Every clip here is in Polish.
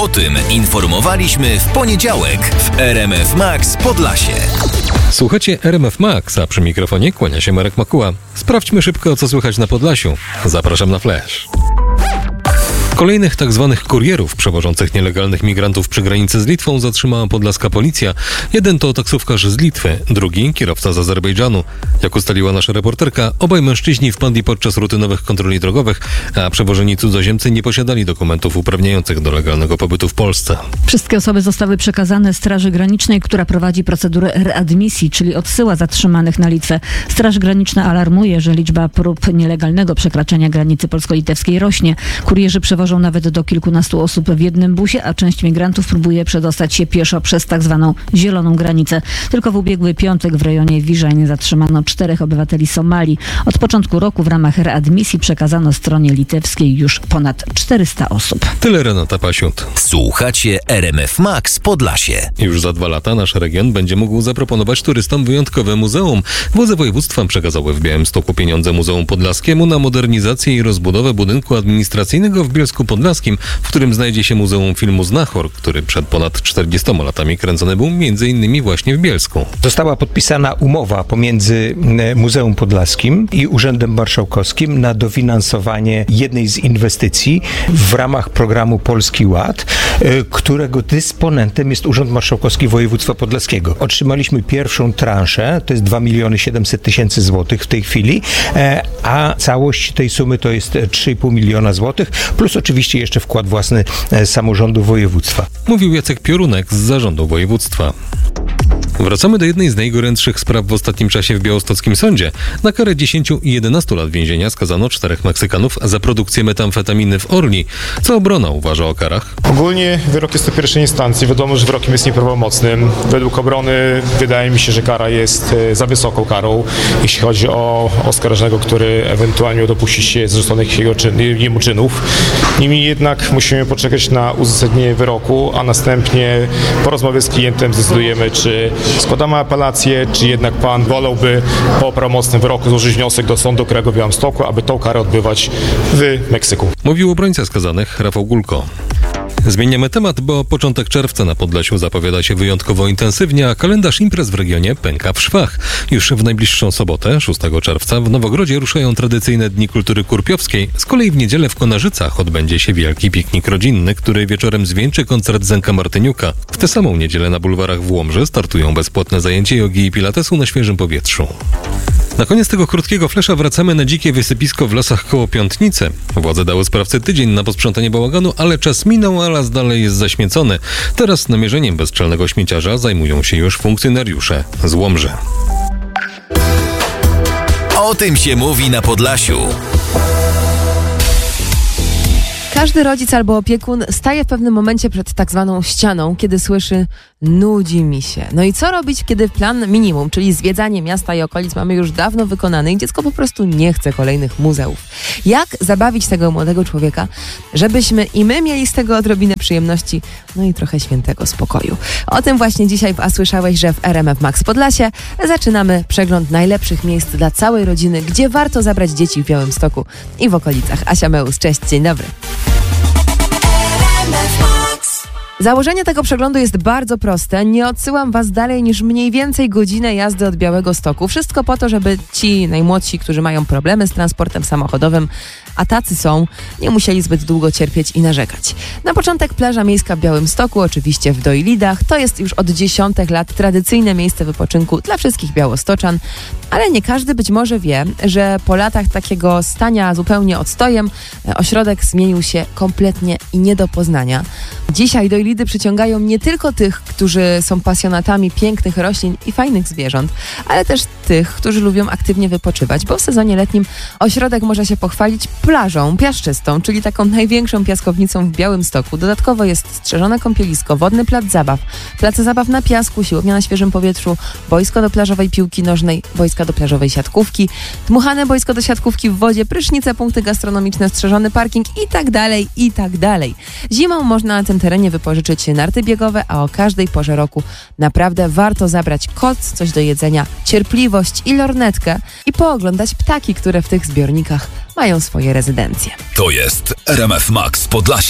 O tym informowaliśmy w poniedziałek w RMF Max Podlasie. Słuchacie RMF Max, a przy mikrofonie kłania się Marek Makuła. Sprawdźmy szybko, co słychać na Podlasiu. Zapraszam na flash. Kolejnych tzw. kurierów przewożących nielegalnych migrantów przy granicy z Litwą zatrzymała podlaska policja. Jeden to taksówkarz z Litwy, drugi kierowca z Azerbejdżanu. Jak ustaliła nasza reporterka, obaj mężczyźni wpadli podczas rutynowych kontroli drogowych, a przewożeni cudzoziemcy nie posiadali dokumentów uprawniających do legalnego pobytu w Polsce. Wszystkie osoby zostały przekazane Straży Granicznej, która prowadzi procedurę readmisji, czyli odsyła zatrzymanych na Litwę. Straż Graniczna alarmuje, że liczba prób nielegalnego przekraczania granicy polsko-litewskiej rośnie. Kurierzy przewożą nawet do kilkunastu osób w jednym busie, a część migrantów próbuje przedostać się pieszo przez tak zwaną zieloną granicę. Tylko w ubiegły piątek w rejonie Wiżań zatrzymano 4 obywateli Somalii. Od początku roku w ramach readmisji przekazano stronie litewskiej już ponad 400 osób. Tyle Renata Pasiut. Słuchacie RMF Max Podlasie. Już za 2 lata nasz region będzie mógł zaproponować turystom wyjątkowe muzeum. Władze województwa przekazały w Białymstoku pieniądze Muzeum Podlaskiemu na modernizację i rozbudowę budynku administracyjnego w Bielsku Podlaskim, w którym znajdzie się Muzeum Filmu Znachor, który przed ponad 40 latami kręcony był m.in. właśnie w Bielsku. Została podpisana umowa pomiędzy Muzeum Podlaskim i Urzędem Marszałkowskim na dofinansowanie jednej z inwestycji w ramach programu Polski Ład, którego dysponentem jest Urząd Marszałkowski Województwa Podlaskiego. Otrzymaliśmy pierwszą transzę, to jest 2 700 000 złotych w tej chwili, a całość tej sumy to jest 3,5 miliona złotych, plus oczywiście jeszcze wkład własny samorządu województwa. Mówił Jacek Piorunek z zarządu województwa. Wracamy do jednej z najgorętszych spraw w ostatnim czasie w białostockim sądzie. Na karę 10 i 11 lat więzienia skazano 4 Meksykanów za produkcję metamfetaminy w Orli. Co obrona uważa o karach? Ogólnie wyrok jest to pierwszej instancji. Wiadomo, że wyrokiem jest nieprawomocnym. Według obrony wydaje mi się, że kara jest za wysoką jeśli chodzi o oskarżonego, który ewentualnie dopuści się zarzuconych jemu czynów. Niemniej jednak musimy poczekać na uzasadnienie wyroku, a następnie po rozmowie z klientem zdecydujemy, czy składamy apelację, czy jednak pan wolałby po prawomocnym wyroku złożyć wniosek do Sądu Okręgowego w Białymstoku, aby tą karę odbywać w Meksyku. Mówił obrońca skazanych Rafał Gulko. Zmieniamy temat, bo początek czerwca na Podlasiu zapowiada się wyjątkowo intensywnie, a kalendarz imprez w regionie pęka w szwach. Już w najbliższą sobotę, 6 czerwca, w Nowogrodzie ruszają tradycyjne Dni Kultury Kurpiowskiej. Z kolei w niedzielę w Konarzycach odbędzie się wielki piknik rodzinny, który wieczorem zwieńczy koncert Zenka Martyniuka. W tę samą niedzielę na bulwarach w Łomży startują bezpłatne zajęcia jogi i pilatesu na świeżym powietrzu. Na koniec tego krótkiego flesza wracamy na dzikie wysypisko w lasach koło Piątnicy. Władze dały sprawcy tydzień na posprzątanie bałaganu, ale czas minął, a las dalej jest zaśmiecony. Teraz namierzeniem bezczelnego śmieciarza zajmują się już funkcjonariusze z Łomży. O tym się mówi na Podlasiu. Każdy rodzic albo opiekun staje w pewnym momencie przed tak zwaną ścianą, kiedy słyszy: nudzi mi się. No i co robić, kiedy plan minimum, czyli zwiedzanie miasta i okolic, mamy już dawno wykonany i dziecko po prostu nie chce kolejnych muzeów? Jak zabawić tego młodego człowieka, żebyśmy i my mieli z tego odrobinę przyjemności, no i trochę świętego spokoju? O tym właśnie dzisiaj w A Słyszałeś, że w RMF Max Podlasie zaczynamy przegląd najlepszych miejsc dla całej rodziny, gdzie warto zabrać dzieci w Białymstoku i w okolicach. Asia Meus, cześć, dzień dobry. Założenie tego przeglądu jest bardzo proste. Nie odsyłam Was dalej niż mniej więcej godzinę jazdy od Białegostoku. Wszystko po to, żeby ci najmłodsi, którzy mają problemy z transportem samochodowym, a tacy są, nie musieli zbyt długo cierpieć i narzekać. Na początek plaża miejska w Białymstoku, oczywiście w Dojlidach. To jest już od dziesiątek lat tradycyjne miejsce wypoczynku dla wszystkich białostoczan, ale nie każdy być może wie, że po latach takiego stania zupełnie odstojem ośrodek zmienił się kompletnie i nie do poznania. Dzisiaj Dojlidy przyciągają nie tylko tych, którzy są pasjonatami pięknych roślin i fajnych zwierząt, ale też tych, którzy lubią aktywnie wypoczywać, bo w sezonie letnim ośrodek może się pochwalić plażą piaszczystą, czyli taką największą piaskownicą w Białymstoku. Dodatkowo jest strzeżone kąpielisko, wodny plac zabaw, place zabaw na piasku, siłownia na świeżym powietrzu, boisko do plażowej piłki nożnej, boiska do plażowej siatkówki, dmuchane boisko do siatkówki w wodzie, prysznice, punkty gastronomiczne, strzeżony parking i tak dalej, i tak dalej. Zimą można na tym terenie wypożyczyć narty biegowe, a o każdej porze roku naprawdę warto zabrać koc, coś do jedzenia, cierpliwość i lornetkę i pooglądać ptaki, które w tych zbiornikach mają swoje rezydencje. To jest RMF Max Podlasie.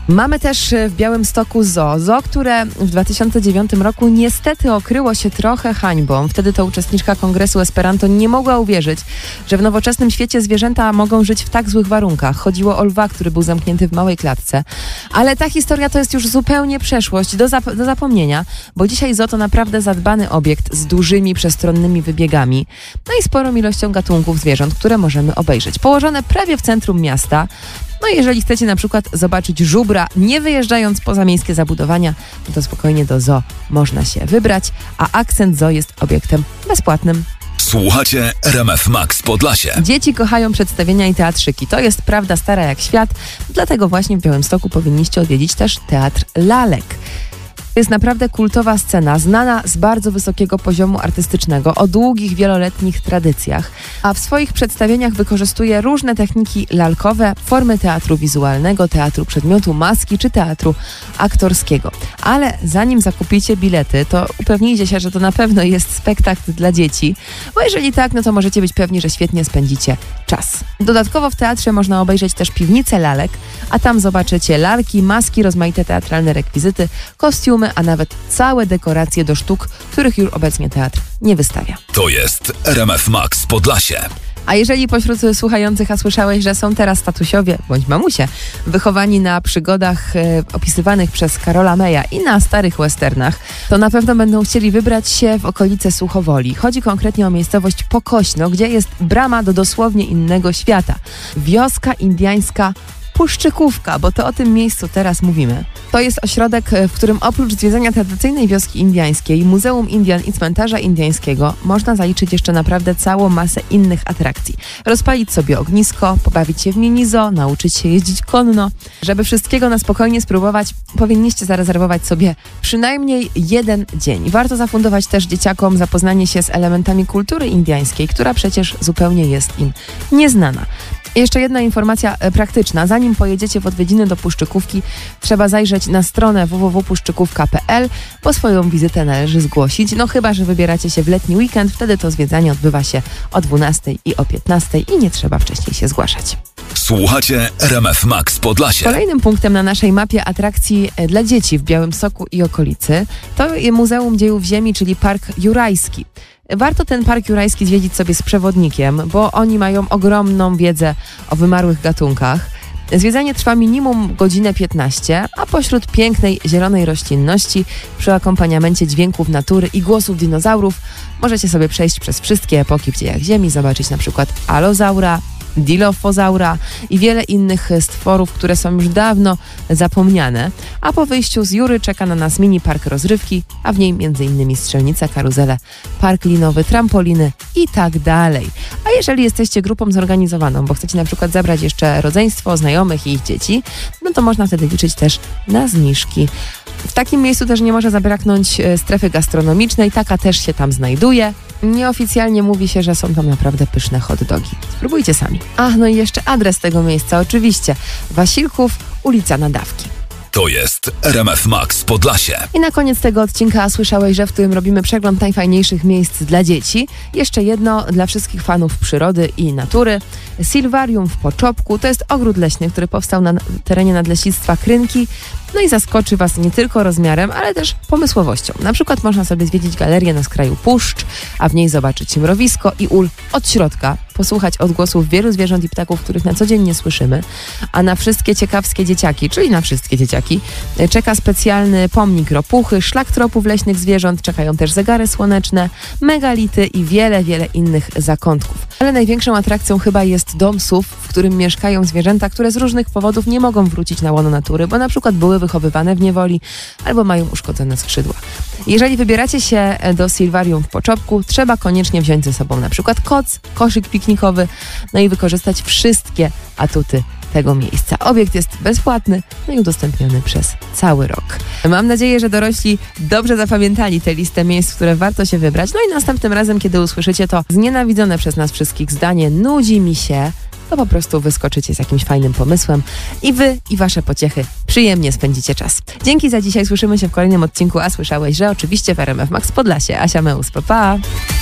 Mamy też w Białymstoku zoo, które w 2009 roku niestety okryło się trochę hańbą. Wtedy to uczestniczka Kongresu Esperanto nie mogła uwierzyć, że w nowoczesnym świecie zwierzęta mogą żyć w tak złych warunkach. Chodziło o lwa, który był zamknięty w małej klatce. Ale ta historia to jest już zupełnie przeszłość, do zapomnienia, bo dzisiaj zoo to naprawdę zadbany obiekt z dużymi, przestronnymi wybiegami, no i sporą ilością gatunków zwierząt, które możemy obejrzeć. Położone prawie w centrum miasta. No i jeżeli chcecie na przykład zobaczyć żubra, nie wyjeżdżając poza miejskie zabudowania, to spokojnie do zoo można się wybrać, a Akcent Zoo jest obiektem bezpłatnym. Słuchacie RMF Max Podlasie. Dzieci kochają przedstawienia i teatrzyki. To jest prawda stara jak świat, dlatego właśnie w Białymstoku powinniście odwiedzić też Teatr Lalek. To jest naprawdę kultowa scena, znana z bardzo wysokiego poziomu artystycznego, o długich, wieloletnich tradycjach, a w swoich przedstawieniach wykorzystuje różne techniki lalkowe, formy teatru wizualnego, teatru przedmiotu, maski czy teatru aktorskiego. Ale zanim zakupicie bilety, to upewnijcie się, że to na pewno jest spektakl dla dzieci, bo jeżeli tak, no to możecie być pewni, że świetnie spędzicie czas. Dodatkowo w teatrze można obejrzeć też piwnicę lalek, a tam zobaczycie lalki, maski, rozmaite teatralne rekwizyty, kostiumy, a nawet całe dekoracje do sztuk, których już obecnie teatr nie wystawia. To jest RMF Max Podlasie. A jeżeli pośród słuchających słyszałeś, że są teraz tatusiowie bądź mamusie wychowani na przygodach opisywanych przez Karola Maya i na starych westernach, to na pewno będą chcieli wybrać się w okolice Suchowoli. Chodzi konkretnie o miejscowość Pokośno, gdzie jest brama do dosłownie innego świata. Wioska indyjska Puszczykówka, bo to o tym miejscu teraz mówimy. To jest ośrodek, w którym oprócz zwiedzania tradycyjnej wioski indyjskiej, Muzeum Indian i Cmentarza Indyjskiego można zaliczyć jeszcze naprawdę całą masę innych atrakcji. Rozpalić sobie ognisko, pobawić się w mini-zoo, nauczyć się jeździć konno. Żeby wszystkiego na spokojnie spróbować, powinniście zarezerwować sobie przynajmniej 1 dzień. Warto zafundować też dzieciakom zapoznanie się z elementami kultury indyjskiej, która przecież zupełnie jest im nieznana. Jeszcze jedna informacja praktyczna. Zanim pojedziecie w odwiedziny do Puszczykówki, trzeba zajrzeć na stronę www.puszczykówka.pl, bo swoją wizytę należy zgłosić. No chyba że wybieracie się w letni weekend, wtedy to zwiedzanie odbywa się o 12 i o 15 i nie trzeba wcześniej się zgłaszać. Słuchacie RMF Max Podlasie. Kolejnym punktem na naszej mapie atrakcji dla dzieci w Białymstoku i okolicy to Muzeum Dziejów Ziemi, czyli Park Jurajski. Warto ten Park Jurajski zwiedzić sobie z przewodnikiem, bo oni mają ogromną wiedzę o wymarłych gatunkach. Zwiedzanie trwa minimum godzinę 15, a pośród pięknej, zielonej roślinności, przy akompaniamencie dźwięków natury i głosów dinozaurów, możecie sobie przejść przez wszystkie epoki w dziejach Ziemi, zobaczyć na przykład alozaura, dilofozaura i wiele innych stworów, które są już dawno zapomniane. A po wyjściu z Jury czeka na nas mini park rozrywki, a w niej m.in. strzelnica, karuzele, park linowy, trampoliny i tak dalej. A jeżeli jesteście grupą zorganizowaną, bo chcecie na przykład zabrać jeszcze rodzeństwo, znajomych i ich dzieci, no to można wtedy liczyć też na zniżki. W takim miejscu też nie może zabraknąć strefy gastronomicznej, taka też się tam znajduje. Nieoficjalnie mówi się, że są tam naprawdę pyszne hot dogi. Spróbujcie sami. No i jeszcze adres tego miejsca, oczywiście. Wasilków, ulica Nadawki. To jest RMF Max Podlasie. I na koniec tego odcinka słyszałeś, że w którym robimy przegląd najfajniejszych miejsc dla dzieci. Jeszcze jedno dla wszystkich fanów przyrody i natury. Silvarium w Poczopku to jest ogród leśny, który powstał na terenie Nadleśnictwa Krynki. No i zaskoczy Was nie tylko rozmiarem, ale też pomysłowością. Na przykład można sobie zwiedzić galerię na skraju puszcz, a w niej zobaczyć mrowisko i ul od środka, posłuchać odgłosów wielu zwierząt i ptaków, których na co dzień nie słyszymy, a na wszystkie ciekawskie dzieciaki, czyli na wszystkie dzieciaki, czeka specjalny pomnik ropuchy, szlak tropów leśnych zwierząt, czekają też zegary słoneczne, megality i wiele, wiele innych zakątków. Ale największą atrakcją chyba jest dom sów, w którym mieszkają zwierzęta, które z różnych powodów nie mogą wrócić na łono natury, bo na przykład były wychowywane w niewoli albo mają uszkodzone skrzydła. Jeżeli wybieracie się do Silvarium w Poczopku, trzeba koniecznie wziąć ze sobą na przykład koc, koszyk piknikowy, no i wykorzystać wszystkie atuty tego miejsca. Obiekt jest bezpłatny, no i udostępniony przez cały rok. Mam nadzieję, że dorośli dobrze zapamiętali tę listę miejsc, w które warto się wybrać. No i następnym razem, kiedy usłyszycie to znienawidzone przez nas wszystkich zdanie "nudzi mi się", to po prostu wyskoczycie z jakimś fajnym pomysłem i wy i wasze pociechy przyjemnie spędzicie czas. Dzięki za dzisiaj, słyszymy się w kolejnym odcinku, a słyszałeś, że oczywiście w RMF Max Podlasie. Asia Meus, pa, pa.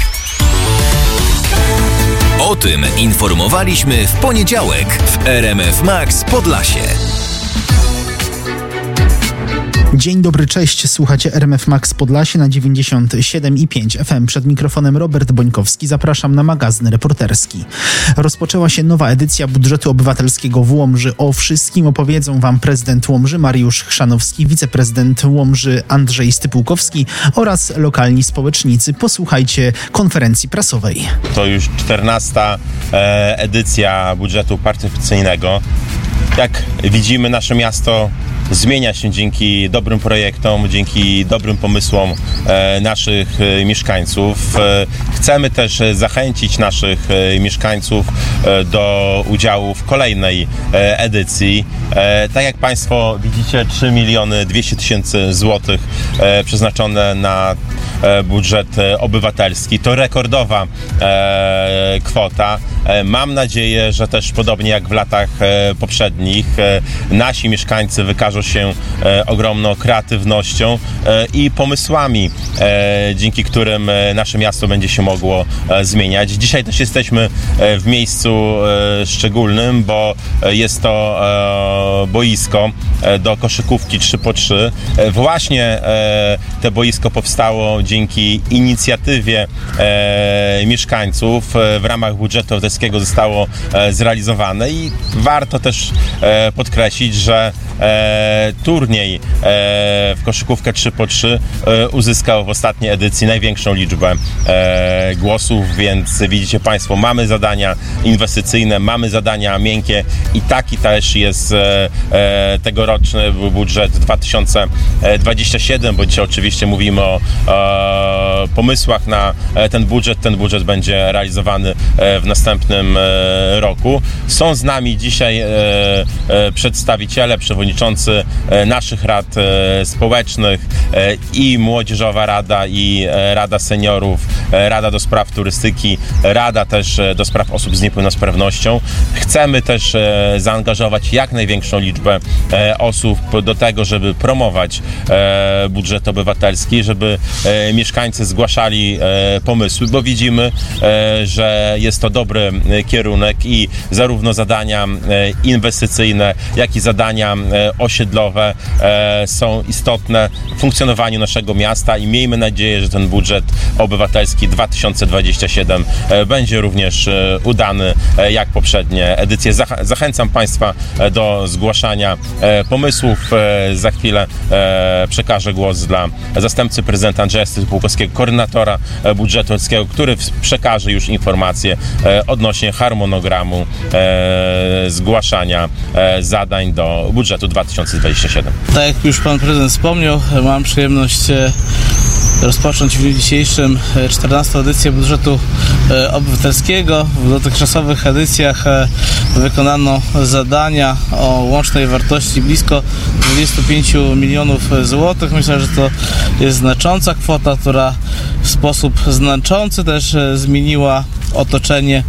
O tym informowaliśmy w poniedziałek w RMF Max Podlasie. Dzień dobry, cześć. Słuchacie RMF Max Podlasie na 97,5 FM. Przed mikrofonem Robert Bońkowski. Zapraszam na magazyn reporterski. Rozpoczęła się nowa edycja budżetu obywatelskiego w Łomży. O wszystkim opowiedzą wam prezydent Łomży Mariusz Chrzanowski, wiceprezydent Łomży Andrzej Stypułkowski oraz lokalni społecznicy. Posłuchajcie konferencji prasowej. To już 14. edycja budżetu partycypacyjnego. Jak widzimy, nasze miasto zmienia się dzięki dobrym projektom, dzięki dobrym pomysłom naszych mieszkańców. Chcemy też zachęcić naszych mieszkańców do udziału w kolejnej edycji. Tak jak Państwo widzicie, 3 200 000 złotych przeznaczone na budżet obywatelski. To rekordowa kwota. Mam nadzieję, że też podobnie jak w latach poprzednich nasi mieszkańcy wykażą się ogromną kreatywnością i pomysłami, dzięki którym nasze miasto będzie się mogło zmieniać. Dzisiaj też jesteśmy w miejscu szczególnym, bo jest to boisko do koszykówki 3x3. Właśnie to boisko powstało dzięki inicjatywie mieszkańców. W ramach budżetu obywatelskiego zostało zrealizowane i warto też podkreślić, że turniej w koszykówkę 3x3 uzyskał w ostatniej edycji największą liczbę głosów, więc widzicie Państwo, mamy zadania inwestycyjne, mamy zadania miękkie i taki też jest tegoroczny budżet 2027, bo dzisiaj oczywiście mówimy o pomysłach na ten budżet. Ten budżet będzie realizowany w następnym roku. Są z nami dzisiaj przedstawiciele, przewodniczący naszych rad społecznych i Młodzieżowa Rada, i Rada Seniorów, Rada do Spraw Turystyki, Rada też do Spraw Osób z Niepełnosprawnością. Chcemy też zaangażować jak największą liczbę osób do tego, żeby promować budżet obywatelski, żeby mieszkańcy zgłaszali pomysły, bo widzimy, że jest to dobry kierunek i zarówno zadania inwestycyjne, jak i zadania osiedlowe są istotne w funkcjonowaniu naszego miasta i miejmy nadzieję, że ten budżet obywatelski 2027 będzie również udany jak poprzednie edycje. Zachęcam Państwa do zgłaszania pomysłów. Za chwilę przekażę głos dla zastępcy prezydenta Andrzeja Stypułkowskiego, koordynatora budżetu obywatelskiego, który przekaże już informacje odnośnie harmonogramu zgłaszania zadań do budżetu 2027. Tak jak już pan prezydent wspomniał, mam przyjemność rozpocząć w dniu dzisiejszym 14. edycję budżetu obywatelskiego. W dotychczasowych edycjach wykonano zadania o łącznej wartości blisko 25 milionów złotych. Myślę, że to jest znacząca kwota, która w sposób znaczący też zmieniła otoczenie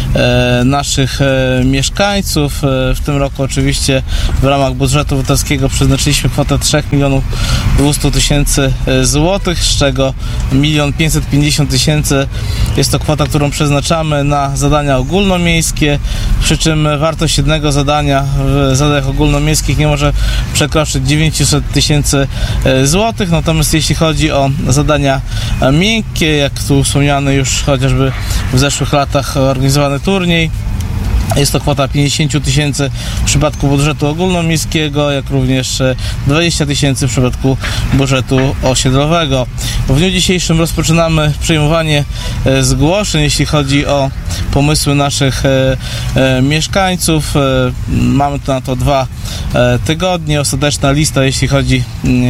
naszych mieszkańców. W tym roku oczywiście w ramach budżetu obywatelskiego przeznaczyliśmy kwotę 3 200 000 złotych, z czego 1 550 000 jest to kwota, którą przeznaczamy na zadania ogólnomiejskie, przy czym wartość jednego zadania w zadaniach ogólnomiejskich nie może przekroczyć 900 000 złotych. Natomiast jeśli chodzi o zadania miękkie, jak tu wspomniany już chociażby w zeszłych latach organizowany turniej, jest to kwota 50 000 w przypadku budżetu ogólnomiejskiego, jak również 20 000 w przypadku budżetu osiedlowego. W dniu dzisiejszym rozpoczynamy przyjmowanie zgłoszeń, jeśli chodzi o pomysły naszych mieszkańców. Mamy na to 2 tygodnie. Ostateczna lista, jeśli chodzi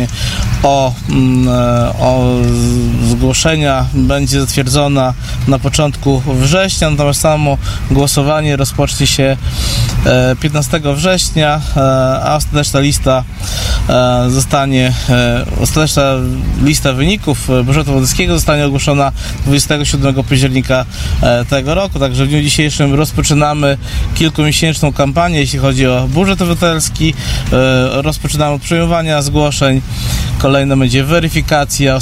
o zgłoszenia, będzie zatwierdzona na początku września, natomiast samo głosowanie rozpocznie się 15 września, a ostateczna lista wyników budżetu obywatelskiego zostanie ogłoszona 27 października tego roku. Także w dniu dzisiejszym rozpoczynamy kilkumiesięczną kampanię, jeśli chodzi o budżet obywatelski. Rozpoczynamy od przyjmowania zgłoszeń. Kolejna będzie weryfikacja,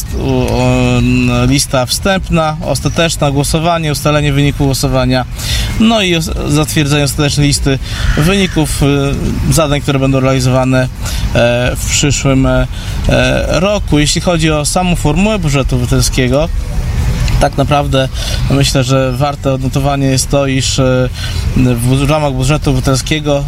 lista wstępna, ostateczna, głosowanie, ustalenie wyniku głosowania, no i zatwierdzenie ostatecznej listy wyników zadań, które będą realizowane w przyszłym roku. Jeśli chodzi o samą formułę budżetu obywatelskiego, tak naprawdę myślę, że warte odnotowania jest to, iż w ramach budżetu obywatelskiego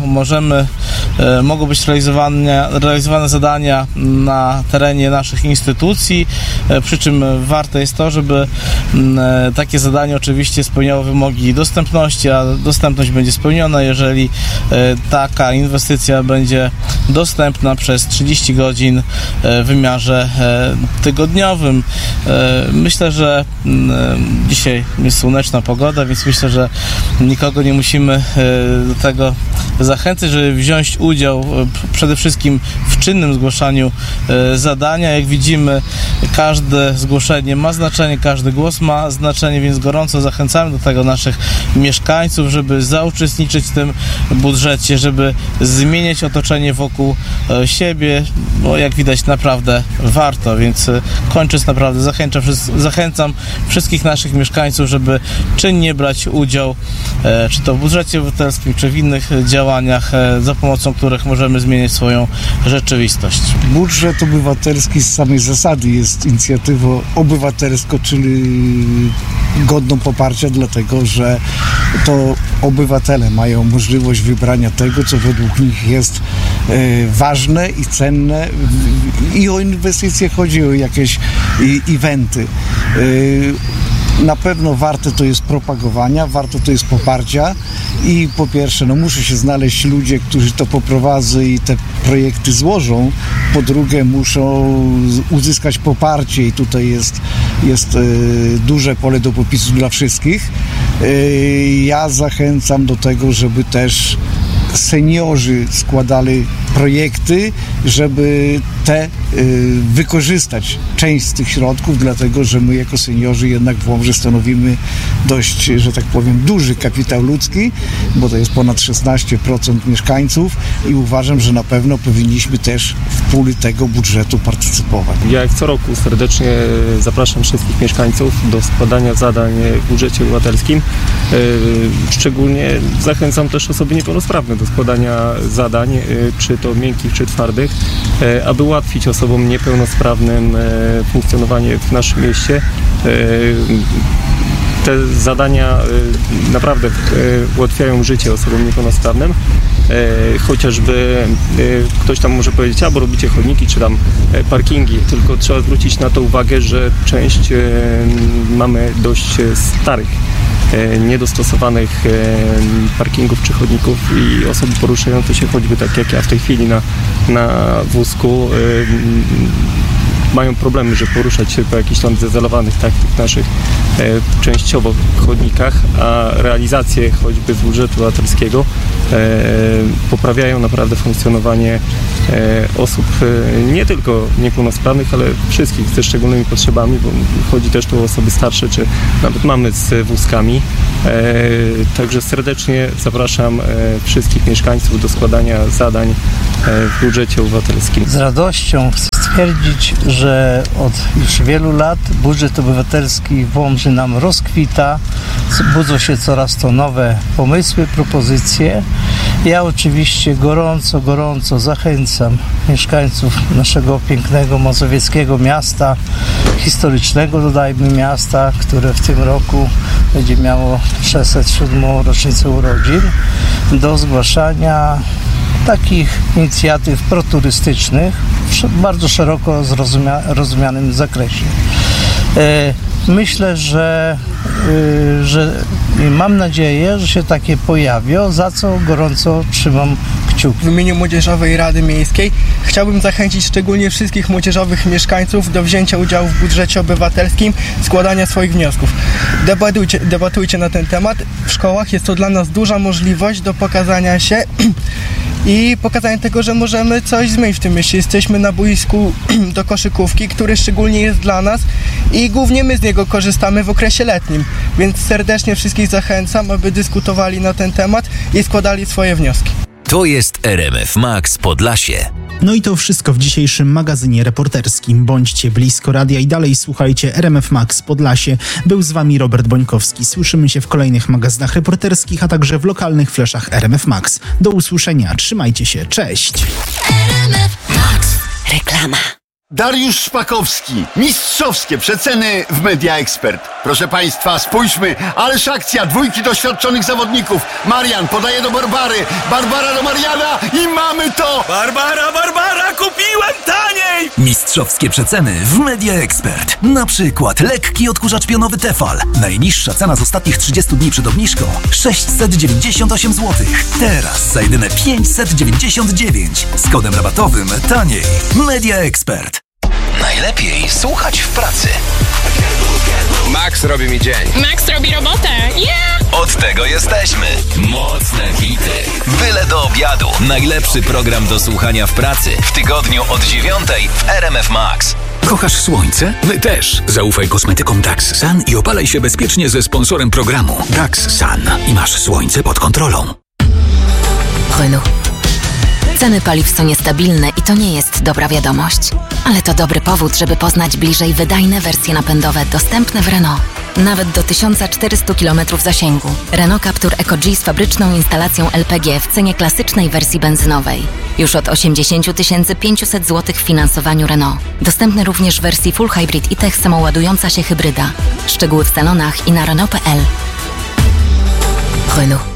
mogą być realizowane zadania na terenie naszych instytucji, przy czym warte jest to, żeby takie zadanie oczywiście spełniało wymogi dostępności, a dostępność będzie spełniona, jeżeli taka inwestycja będzie dostępna przez 30 godzin w wymiarze tygodniowym. Myślę, że dzisiaj jest słoneczna pogoda, więc myślę, że nikogo nie musimy do tego zachęcać, żeby wziąć udział przede wszystkim w czynnym zgłaszaniu zadania. Jak widzimy, każde zgłoszenie ma znaczenie, każdy głos ma znaczenie, więc gorąco zachęcamy do tego naszych mieszkańców, żeby zauczestniczyć w tym budżecie, żeby zmieniać otoczenie wokół siebie, bo jak widać naprawdę warto, więc kończąc naprawdę zachęcam wszystkich naszych mieszkańców, żeby czynnie brać udział czy to w budżecie obywatelskim, czy w innych działaniach, za pomocą których możemy zmieniać swoją rzeczywistość. Budżet obywatelski z samej zasady jest inicjatywą obywatelską, czyli godną poparcia, dlatego że to obywatele mają możliwość wybrania tego, co według nich jest ważne i cenne. I o inwestycje chodzi, o jakieś eventy. Na pewno warte to jest propagowania, warto to jest poparcia i po pierwsze, muszą się znaleźć ludzie, którzy to poprowadzą i te projekty złożą, po drugie muszą uzyskać poparcie i tutaj jest duże pole do popisu dla wszystkich. Ja zachęcam do tego, żeby też seniorzy składali projekty, żeby wykorzystać część z tych środków, dlatego że my jako seniorzy jednak w Łomży stanowimy dość, że tak powiem, duży kapitał ludzki, bo to jest ponad 16% mieszkańców i uważam, że na pewno powinniśmy też w puli tego budżetu partycypować. Ja jak co roku serdecznie zapraszam wszystkich mieszkańców do składania zadań w budżecie obywatelskim. Szczególnie zachęcam też osoby niepełnosprawne do składania zadań, czy to miękkich, czy twardych, aby ułatwić osobom niepełnosprawnym funkcjonowanie w naszym mieście. Te zadania naprawdę ułatwiają życie osobom niepełnosprawnym. Chociażby ktoś tam może powiedzieć, bo robicie chodniki czy tam parkingi, tylko trzeba zwrócić na to uwagę, że część mamy dość starych, niedostosowanych parkingów czy chodników i osoby poruszające się choćby tak jak ja w tej chwili na wózku mają problemy, żeby poruszać się po jakichś tam zezalowanych tych naszych częściowo chodnikach, a realizacje choćby z budżetu obywatelskiego poprawiają naprawdę funkcjonowanie osób nie tylko niepełnosprawnych, ale wszystkich ze szczególnymi potrzebami, bo chodzi też tu o osoby starsze, czy nawet mamy z wózkami. Także serdecznie zapraszam wszystkich mieszkańców do składania zadań w budżecie obywatelskim. Z radością chcę stwierdzić, że od już wielu lat budżet obywatelski w Łomży nam rozkwita, budzą się coraz to nowe pomysły, propozycje. Ja oczywiście gorąco zachęcam mieszkańców naszego pięknego mazowieckiego miasta, historycznego dodajmy miasta, które w tym roku będzie miało 607. rocznicę urodzin, do zgłaszania takich inicjatyw proturystycznych w bardzo szeroko rozumianym zakresie. Myślę, że mam nadzieję, że się takie pojawią, za co gorąco trzymam kciuki. W imieniu Młodzieżowej Rady Miejskiej chciałbym zachęcić szczególnie wszystkich młodzieżowych mieszkańców do wzięcia udziału w budżecie obywatelskim, składania swoich wniosków. Debatujcie na ten temat. W szkołach jest to dla nas duża możliwość do pokazania się i pokazanie tego, że możemy coś zmienić w tym mieście. Jesteśmy na boisku do koszykówki, który szczególnie jest dla nas i głównie my z niego korzystamy w okresie letnim, więc serdecznie wszystkich zachęcam, aby dyskutowali na ten temat i składali swoje wnioski. To jest RMF Max Podlasie. No i to wszystko w dzisiejszym magazynie reporterskim. Bądźcie blisko radia i dalej słuchajcie RMF Max Podlasie. Był z wami Robert Bońkowski. Słyszymy się w kolejnych magazynach reporterskich, a także w lokalnych fleszach RMF Max. Do usłyszenia. Trzymajcie się. Cześć. RMF Max. Reklama. Dariusz Szpakowski. Mistrzowskie przeceny w Media Expert. Proszę Państwa, spójrzmy, ależ akcja, 2 doświadczonych zawodników. Marian podaje do Barbary, Barbara do Mariana i mamy to! Barbara, kupiłem taniej! Mistrzowskie przeceny w Media Expert. Na przykład lekki odkurzacz pionowy Tefal. Najniższa cena z ostatnich 30 dni przed obniżką 698 zł. Teraz za jedyne 599. Z kodem rabatowym taniej. Media Expert. Najlepiej słuchać w pracy. Max robi mi dzień. Max robi robotę. Yeah! Od tego jesteśmy. Mocne hity. Byle do obiadu. Najlepszy program do słuchania w pracy. W tygodniu od 9 w RMF Max. Kochasz słońce? My też. Zaufaj kosmetykom Dax Sun i opalaj się bezpiecznie ze sponsorem programu. Dax Sun. I masz słońce pod kontrolą. Renault. Ceny paliw są niestabilne i to nie jest dobra wiadomość. Ale to dobry powód, żeby poznać bliżej wydajne wersje napędowe dostępne w Renault. Nawet do 1400 km zasięgu. Renault Captur Eco-G z fabryczną instalacją LPG w cenie klasycznej wersji benzynowej. Już od 80 500 zł w finansowaniu Renault. Dostępny również w wersji Full Hybrid i Tech samoładująca się hybryda. Szczegóły w salonach i na Renault.pl. Renault.